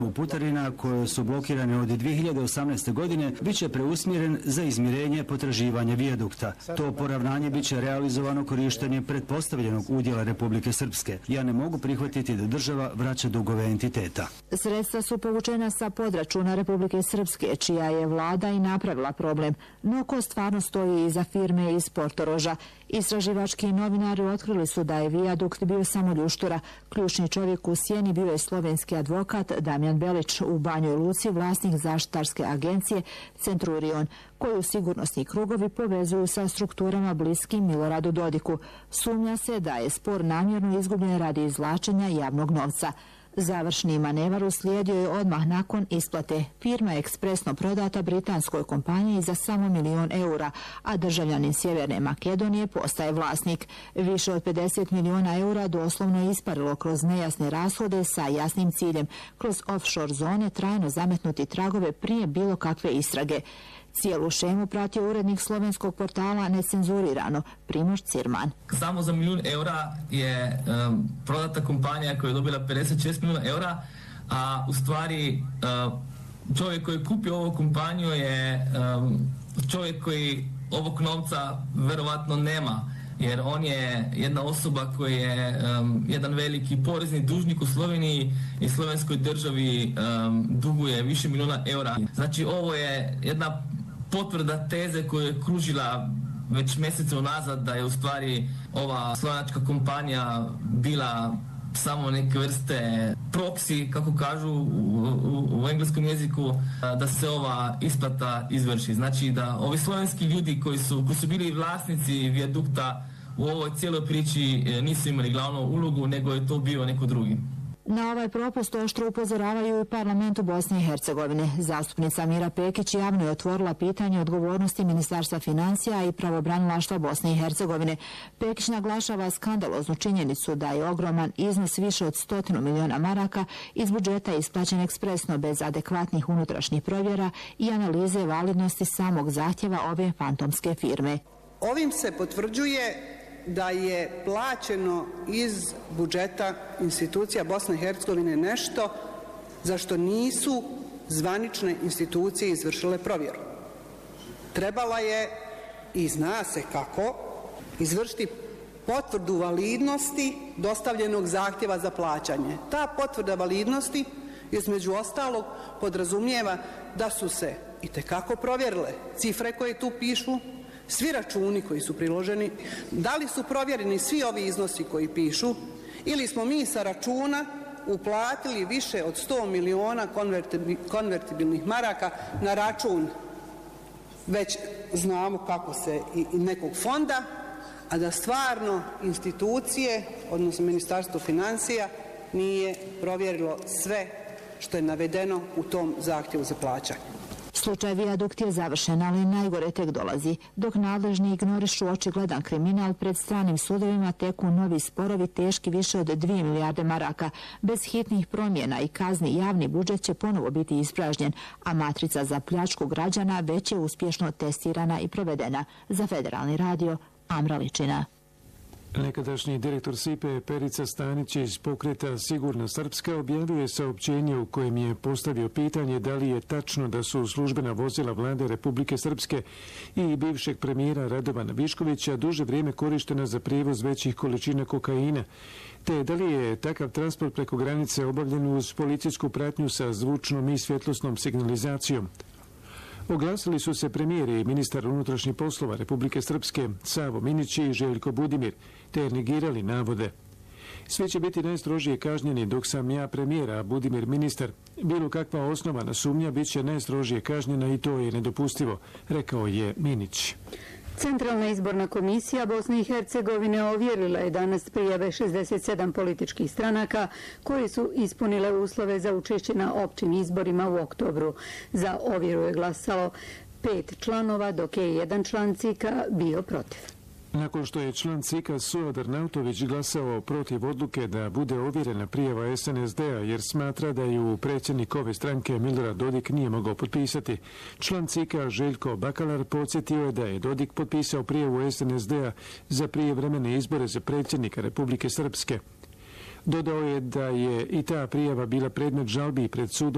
putarina koje su blokirane od 2018. godine biće preusmjeren za izmirenje potraživanja vijadukta. To poravnanje biće realizovano korištenjem pretpostavljenog udjela Republike Srpske. Ja ne mogu prihvatiti da država vraća dugove entiteta. Sredstva su povučena sa podračuna Republike Srpske, čija je vlada i napravila problem. No ko stvarno stoji iza firme iz Portoroža? Istraživački novinari otkrili su da je vijadukt bio samo ljuštura. Ključni čovjek u sjeni bio je slovenski advokat Damjan Belić, u Banjoj Luci vlasnik zaštitarske agencije Centurion, koju sigurnosni krugovi povezuju sa strukturama bliskim Miloradu Dodiku. Sumnja se da je spor namjerno izgubljen radi izvlačenja javnog novca. Završni manevar uslijedio je odmah nakon isplate. Firma je ekspresno prodata britanskoj kompaniji za samo $1.000.000 eura, a državljanin Sjeverne Makedonije postaje vlasnik. Više od $50.000.000 doslovno je isparilo kroz nejasne rashode sa jasnim ciljem, kroz offshore zone trajno zametnuti tragove prije bilo kakve istrage. Cijelu šemu pratio urednik slovenskog portala Necenzurirano, Primož Cirman. Samo za $1.000.000 je prodata kompanija koja je dobila $56 milijuna, a u stvari čovjek koji je kupio ovu kompaniju je čovjek koji ovog novca verovatno nema, jer on je jedna osoba koja je jedan veliki porezni dužnik u Sloveniji i slovenskoj državi duguje više milijuna eura. Znači ovo je jedna potvrda teze koja je kružila već mjesece unazad da je u stvari ova slovenačka kompanija bila samo neke vrste proxy, kako kažu u engleskom jeziku, da se ova isplata izvrši. Znači da ovi slovenski ljudi koji su bili vlasnici vijadukta u ovoj cijeloj priči nisu imali glavnu ulogu, nego je to bio neko drugi. Na ovaj propust oštro upozoravaju i parlamentu Bosne i Hercegovine. Zastupnica Mira Pekić javno je otvorila pitanje odgovornosti Ministarstva financija i pravobranilaštva Bosne i Hercegovine. Pekić naglašava skandaloznu činjenicu da je ogroman iznos više od 100 miliona maraka iz budžeta isplaćen ekspresno bez adekvatnih unutrašnjih provjera i analize validnosti samog zahtjeva ove fantomske firme. Ovim se potvrđuje da je plaćeno iz budžeta institucija Bosne i Hercegovine nešto za što nisu zvanične institucije izvršile provjeru. Trebala je, i zna se kako, izvršiti potvrdu validnosti dostavljenog zahtjeva za plaćanje. Ta potvrda validnosti između ostalog podrazumijeva da su se itekako provjerile cifre koje tu pišu, svi računi koji su priloženi, da li su provjereni svi ovi iznosi koji pišu, ili smo mi sa računa uplatili više od 100 miliona konvertibilnih maraka na račun, već znamo kako se, i nekog fonda, a da stvarno institucije, odnosno Ministarstvo financija, nije provjerilo sve što je navedeno u tom zahtjevu za plaćanje. Slučaj vijadukt je završen, ali najgore tek dolazi. Dok nadležni ignorišu očigledan kriminal, pred stranim sudovima teku novi sporovi teški više od 2 milijarde maraka. Bez hitnih promjena i kazni javni budžet će ponovo biti ispražnjen, a matrica za pljačku građana već je uspješno testirana i provedena. Za Federalni radio, Amra Ličina. Nekadašnji direktor SIPE Perica Stanić iz pokreta Sigurna Srpska objavio je saopćenje u kojem je postavio pitanje da li je tačno da su službena vozila vlade Republike Srpske i bivšeg premijera Radovana Viškovića duže vrijeme korištena za prijevoz većih količina kokaina, te da li je takav transport preko granice obavljen uz policijsku pratnju sa zvučnom i svjetlosnom signalizacijom. Oglasili su se premijeri i ministar unutrašnjih poslova Republike Srpske Savo Minić i Željko Budimir, te negirali navode. Svi će biti najstrožije kažnjeni dok sam ja premijer, a Budimir ministar. Bilo kakva osnovana sumnja bit će najstrožije kažnjena i to je nedopustivo, rekao je Minić. Centralna izborna komisija Bosne i Hercegovine ovjerila je danas prijave 67 političkih stranaka koje su ispunile uslove za učešće na općim izborima u oktobru. Za ovjeru je glasalo 5 članova, dok je jedan član CIK-a bio protiv. Nakon što je član CIK-a Suadar Nautović glasao protiv odluke da bude ovjerena prijava SNSD-a jer smatra da ju predsjednik ove stranke Milorad Dodik nije mogao potpisati, član CIK-a Željko Bakalar podsjetio je da je Dodik potpisao prijavu SNSD-a za prijevremene izbore za predsjednika Republike Srpske. Dodao je da je i ta prijava bila predmet žalbi pred sudom